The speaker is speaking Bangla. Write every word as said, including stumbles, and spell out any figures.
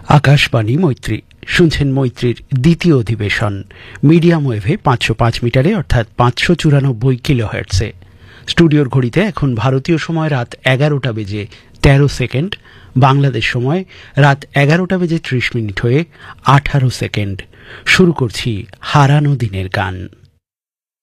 আকাশবাণী মৈত্রী শুনছেন মৈত্রীর দ্বিতীয় অধিবেশন মিডিয়াম ওয়েভে পাঁচশো পাঁচ মিটারে অর্থাৎ পাঁচশো চুরানব্বই কিলোহার্টসে। স্টুডিওর ঘড়িতে এখন ভারতীয় সময় রাত এগারোটা বেজে তেরো সেকেন্ড, বাংলাদেশ সময় রাত এগারোটা বেজে ত্রিশ মিনিট হয়ে আঠারো সেকেন্ড। শুরু করছি হারানো দিনের গান।